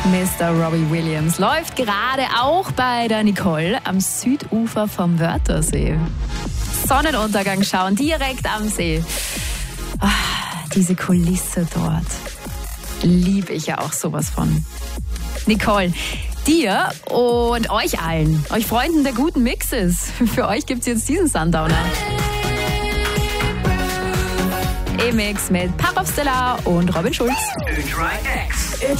Mr. Robbie Williams läuft gerade auch bei der Nicole am Südufer vom Wörthersee. Sonnenuntergang schauen, direkt am See. Diese Kulisse dort. Liebe ich ja auch sowas von. Nicole, dir und euch allen, euch Freunden der guten Mixes, für euch gibt's jetzt diesen Sundowner. E-Mix mit Parov Stellar und Robin Schulz.